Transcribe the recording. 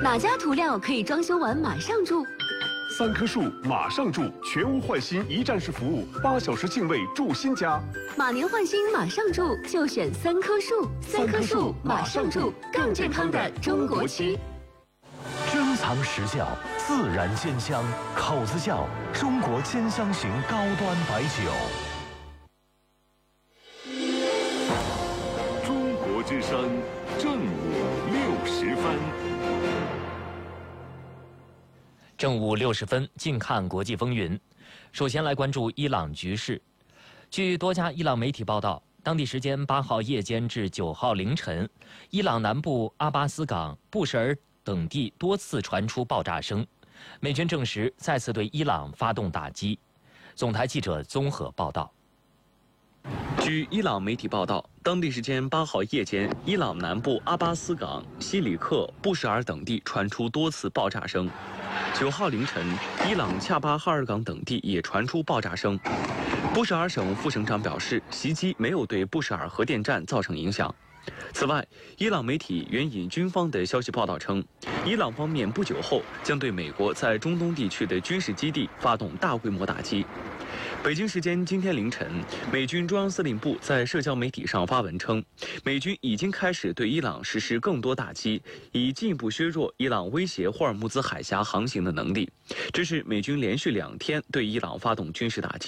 哪家涂料可以装修完马上住 ？3棵树马上住，全屋换新一站式服务，8小时净位住新家。 马年换新马上住，就选3棵树。3棵树马上住，更健康的中国区。 珍藏实窖，自然煎香，口子窖中国煎香型高端白酒。 中国之声，正午60分。 正午60分，近看国际风云。首先来关注伊朗局势。据多家伊朗媒体报道，当地时间8号夜间至9号凌晨，伊朗南部阿巴斯港、布什尔等地多次传出爆炸声，美军证实再次对伊朗发动打击。总台记者综合报道。 据伊朗媒体报道，当地时间8号夜间，伊朗南部阿巴斯港、西里克、布什尔等地传出多次爆炸声。9号凌晨，伊朗恰巴哈尔港等地也传出爆炸声。布什尔省副省长表示，袭击没有对布什尔核电站造成影响。此外，伊朗媒体援引军方的消息报道称，伊朗方面不久后将对美国在中东地区的军事基地发动大规模打击。北京时间今天凌晨，美军中央司令部在社交媒体上发文称，美军已经开始对伊朗实施更多打击，以进一步削弱伊朗威胁霍尔木兹海峡航行的能力。这是美军连续2天对伊朗发动军事打击。